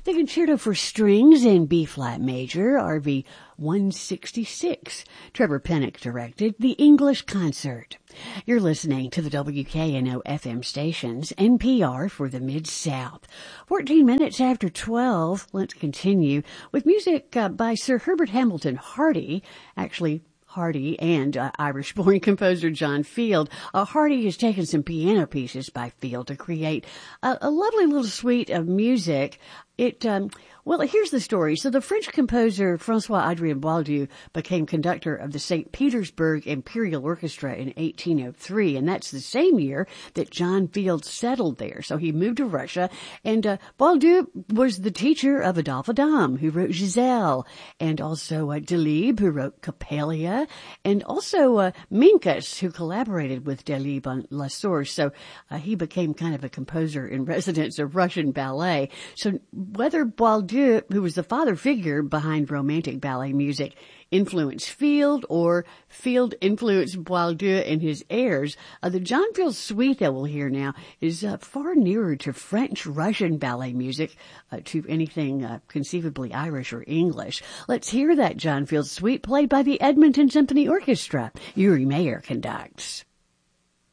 the Concerto for Strings in B-flat major, RV 166. Trevor Pennock directed the English Concert. You're listening to the WKNO FM stations, NPR for the Mid-South. 14 minutes after 12, let's continue with music by Sir Herbert Hamilton Hardy, actually Hardy and Irish-born composer John Field. Hardy has taken some piano pieces by Field to create a lovely little suite of music. Well, here's the story. So the French composer François-Adrien Boieldieu became conductor of the St. Petersburg Imperial Orchestra in 1803, and that's the same year that John Field settled there. So he moved to Russia, and Boieldieu was the teacher of Adolphe Adam, who wrote Giselle, and also Delibes, who wrote Coppelia, and also Minkus, who collaborated with Delibes on La Source. So he became kind of a composer in residence of Russian ballet. So whether Boieldieu, who was the father figure behind Romantic ballet music, influenced Field or Field influenced Boieldieu and his heirs, the John Field suite that we'll hear now is far nearer to French-Russian ballet music to anything conceivably Irish or English. Let's hear that John Field suite played by the Edmonton Symphony Orchestra. Uri Mayer conducts.